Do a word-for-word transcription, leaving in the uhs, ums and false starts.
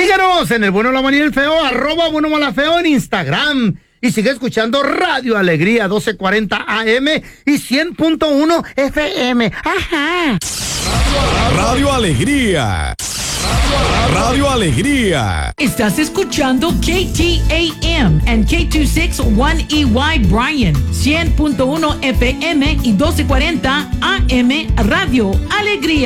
Síguenos en el Bueno, la Mala y el Feo, arroba Bueno, Mala, Feo en Instagram. Y sigue escuchando Radio Alegría doce cuarenta A M y cien punto uno F M. Ajá. Radio Alegría. Radio Alegría. Estás escuchando K T A M and K dos sesenta y uno E Y Bryan, cien punto uno F M y doce cuarenta A M Radio Alegría.